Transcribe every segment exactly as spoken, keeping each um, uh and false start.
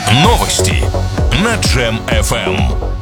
Новости на Джем эф эм.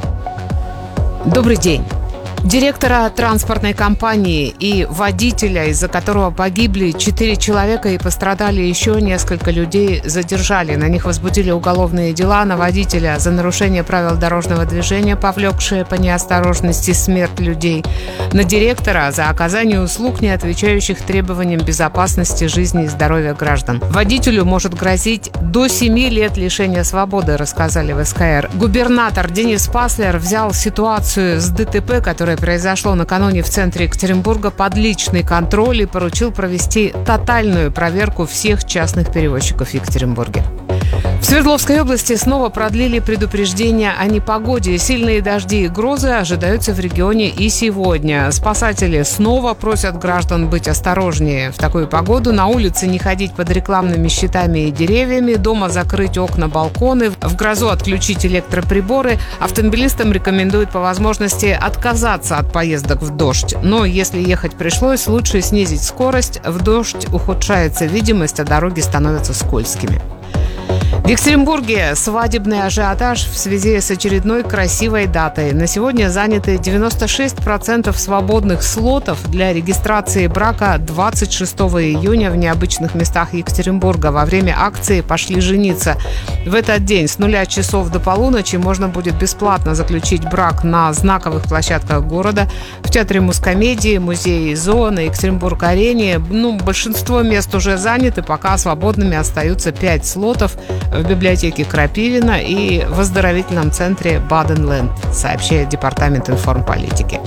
Добрый день. Директора транспортной компании и водителя, из-за которого погибли четыре человека и пострадали еще несколько людей, задержали. На них возбудили уголовные дела. На водителя за нарушение правил дорожного движения, повлекшее по неосторожности смерть людей. На директора за оказание услуг, не отвечающих требованиям безопасности жизни и здоровья граждан. Водителю может грозить до семи лет лишения свободы, рассказали в эс ка эр. Губернатор Денис Паслер взял ситуацию с дэ тэ пэ, которая произошло накануне в центре Екатеринбурга, под личный контроль и поручил провести тотальную проверку всех частных перевозчиков в Екатеринбурге. В Свердловской области снова продлили предупреждение о непогоде. Сильные дожди и грозы ожидаются в регионе и сегодня. Спасатели снова просят граждан быть осторожнее в такую погоду. На улице не ходить под рекламными щитами и деревьями. Дома закрыть окна, балконы. В грозу отключить электроприборы. Автомобилистам рекомендуют по возможности отказаться от поездок в дождь. Но если ехать пришлось, лучше снизить скорость. В дождь ухудшается видимость, а дороги становятся скользкими. В Екатеринбурге свадебный ажиотаж в связи с очередной красивой датой. На сегодня заняты девяносто шесть процентов свободных слотов для регистрации брака двадцать шестого июня в необычных местах Екатеринбурга. Во время акции «Пошли жениться». В этот день с нуля часов до полуночи можно будет бесплатно заключить брак на знаковых площадках города, в Театре Мускомедии, Музее ИЗО, на Екатеринбург-арене. Ну, большинство мест уже заняты, пока свободными остаются пять слотов в библиотеке Крапивина и в оздоровительном центре Баденленд, сообщает Департамент информполитики.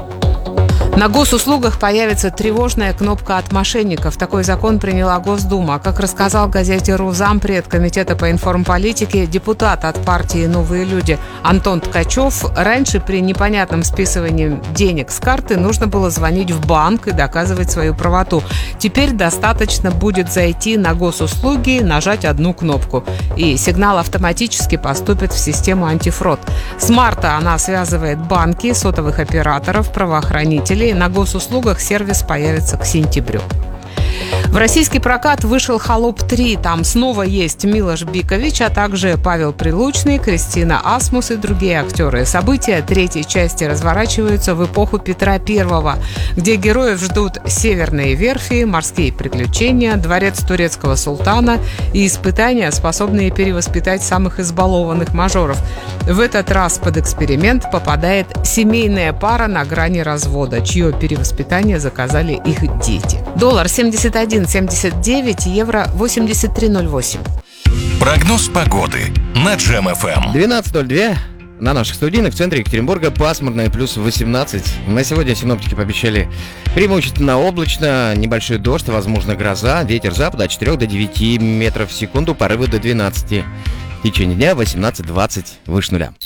На госуслугах появится тревожная кнопка от мошенников. Такой закон приняла Госдума. Как рассказал газете «РУ» зампред Комитета по информполитике, депутат от партии «Новые люди» Антон Ткачев, раньше при непонятном списывании денег с карты нужно было звонить в банк и доказывать свою правоту. Теперь достаточно будет зайти на госуслуги, нажать одну кнопку, и сигнал автоматически поступит в систему антифрод. С марта она связывает банки, сотовых операторов, правоохранителей. На госуслугах сервис появится к сентябрю. В российский прокат вышел «Холоп три». Там снова есть Милош Бикович, а также Павел Прилучный, Кристина Асмус и другие актеры. События третьей части разворачиваются в эпоху Петра Первого, где героев ждут северные верфи, морские приключения, дворец турецкого султана и испытания, способные перевоспитать самых избалованных мажоров. В этот раз под эксперимент попадает семейная пара на грани развода, чье перевоспитание заказали их дети. Доллар семьдесят один семьдесят девять, евро восемьдесят три ноль восемь. Прогноз погоды на Джем эф эм. двенадцать ноль два на наших студийных в центре Екатеринбурга, пасмурно, плюс восемнадцать. На сегодня синоптики пообещали преимущественно облачно, небольшой дождь, возможно гроза, ветер запада от четырёх до девяти метров в секунду, порывы до двенадцати. В течение дня восемнадцать двадцать выше нуля.